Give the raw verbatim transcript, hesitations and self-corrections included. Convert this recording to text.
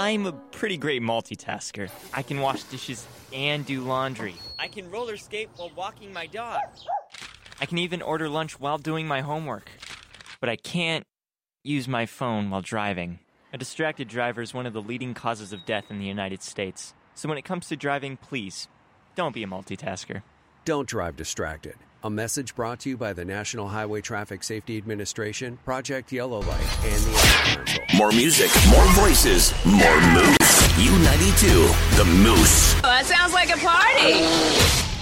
I'm a pretty great multitasker. I can wash dishes and do laundry. I can roller skate while walking my dog. I can even order lunch while doing my homework. But I can't use my phone while driving. A distracted driver is one of the leading causes of death in the United States. So when it comes to driving, please, don't be a multitasker. Don't drive distracted. A message brought to you by the National Highway Traffic Safety Administration, Project Yellow Light, and the Ad Council. More music, more voices, more moose. U ninety-two, the Moose. Oh, that sounds like a party.